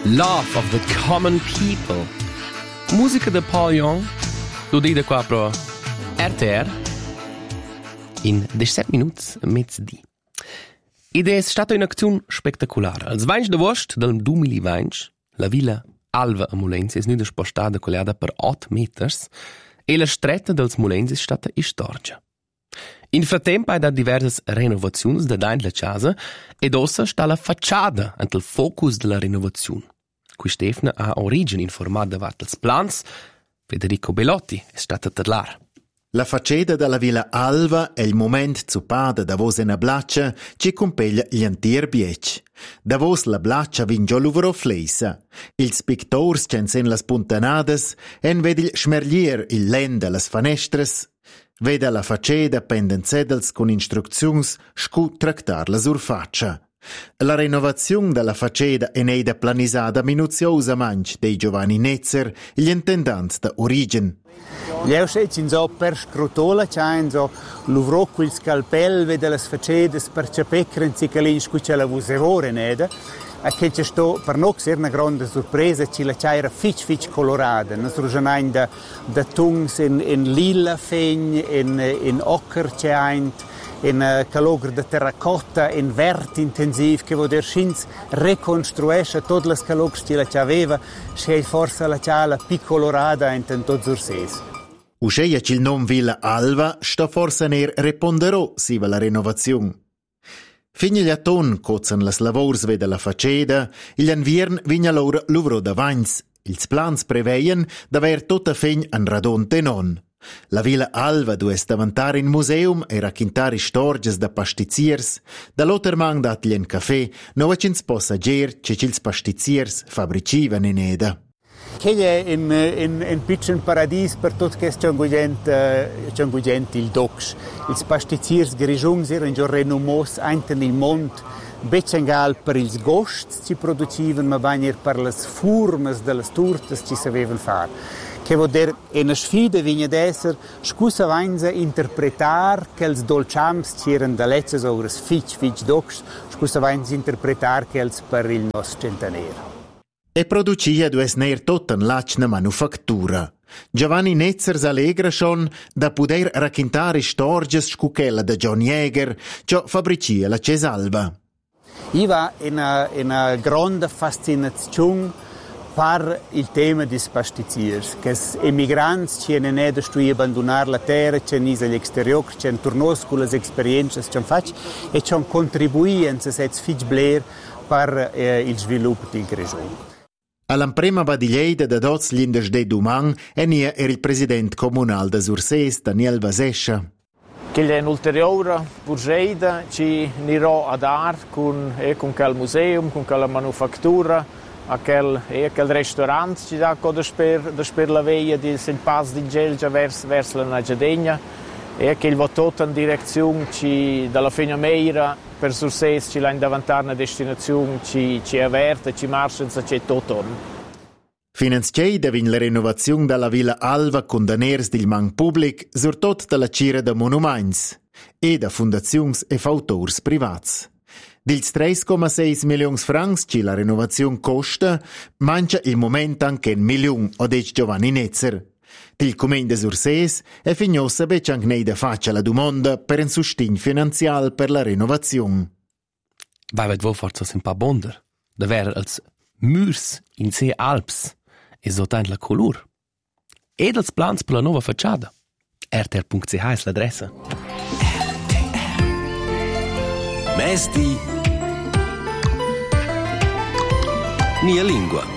Love of the Common People. Musica de Paul Young. Lo dite qua pro RTR. In 17 minuti mezzodì. Ed è stata un'azione spettacolare. Als 20 d'agosto del 2020, la villa Alva a Molenzi è stata spostata collegata per 8 metri e la stretta dels Molenzi è stata istorgia. In frattempo ha diverse renovazioni da dentro la casa ed ora sta la facciata ante il focus della renovazione. Qui Stefano ha origine informata davanti als plans. Federico Bellotti è stata a parlare. La facciata della villa Alva è il momento zuppada da vos una blaccia che compeglia gli antier biec. Da vos la blaccia vinge l'uvero flessa. Ils pictors censen las puntanadas en ved il schmerlier il lenda las fanestres. Veda la facciata penden zedels con instruczions scu tractar la surfaccia. La renovazione della facciata è neida planisata minuziosamente dei Giovanni Netzer, gli intendanti da origine. Gli ausceci in so per scrutola c'ha in so l'uvrò quel scalpel delle facciate per ciapecre in cicalin scuccia la vusevore neda. A che c'è sto per noi è una grande sorpresa ci la c'era fitch colorata, non surgenain da tungs in lila fegn in ocker c'è in calogre de terracotta, in vert intensiv, che vuol dire schins reconstruisce tutte le calogre che la c'aveva, c'è forse la c'ha la piccolorada in tutto Zursese. Usceia il nome Villa Alva sta forse ner reponderò si va la renovazione. Fini gli atton cozzan las lavors veda la facciata, gli anviern vigna l'ora l'uvro davanti. Ils plans preveien d'aver tutta fegn an radonte non. La villa Alva dues davantare in museum e racchintare storges da pastiziers, da l'otermang datli en caffè, no vacins passagier che ils pastiziers fabricivan in eda. Che è in piccolo paradiso per tutto che c'è un gente il dox. Ils pastiziers grigiungs erano già renomos anten il mondo, beccengal per ils gosts ci producivano, ma bagner per le formas delle torte ci sapevano fare. Che vuol dire, è una sfida vigna d'essere, scusa vanza interpretar che els dolciams c'erano da lezzes ores fitch dox, scusa vanza interpretar che els per il nostro centenero. E producia dues ner tot en lacna manufactura. Giovanni Netzer s'allegra schon da poter raccontare storges scuchella da John Jäger, ciò fabricia la Cesalva. Iva una grande fascinazione per il tema dei pastiziers, che gli emigranti ci hanno detto di abbandonare la terra, ci hanno all'esteriore, ci hanno tornato con le esperienze che hanno fatto e ci hanno contribuito a questo figlio per il sviluppo del regione. All'imprima badiglieida da dots l'indes de Duman e nia era il presidente comunale da Surses, Daniel Vasescia. Che è un'ulteriore progetto che nirò a dar con quel museum, con quella manufattura, quel ristorante che dà per la via di St. Paz di Gelgia verso la Nagedegna e che va tutto in direzione dalla Fegnameira per Surses ci l'ha in davantare una destinazione ci è aperta, ci marcia e c'è tutto. Finanziata vin la renovazione della Villa Alva con daners del man pubblic, surtot dalla cira da monuments e da fondazioni e fautors privats. Dils 3,6 milioni francs che la renovazione costa, mangia il momento anche un milione, ha detto Giovanni Netzer. Il comune de Surses è fignosa bec anche nei da faccia la domanda per un sostegno finanziario per la renovazione. Vai vo forza un po' bonder, davvero als murs in se Alps e soltanto la color. Ed als plans per la nuova facciata. rtr.ch è l'adressa. Mesti Nia lingua.